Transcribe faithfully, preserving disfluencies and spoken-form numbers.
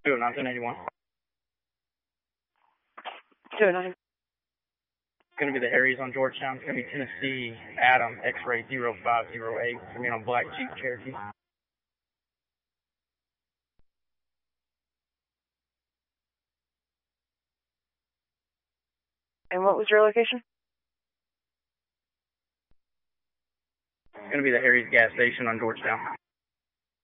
two oh nine, ten eighty-one. two oh nine. It's going to be the Aries on Georgetown. It's going to be Tennessee Adam X-ray zero five zero eight. It's going to be on Black Jeep Cherokee. And what was your location? It's going to be the Aries gas station on Georgetown.